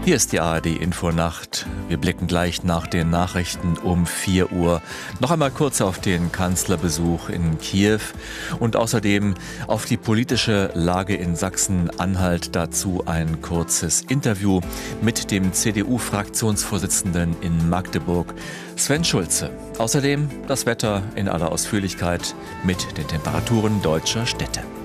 Hier ist die ARD-Infonacht. Wir blicken gleich nach den Nachrichten um 4 Uhr. Noch einmal kurz auf den Kanzlerbesuch in Kiew und außerdem auf die politische Lage in Sachsen-Anhalt. Dazu ein kurzes Interview mit dem CDU-Fraktionsvorsitzenden in Magdeburg, Sven Schulze. Außerdem das Wetter in aller Ausführlichkeit mit den Temperaturen deutscher Städte.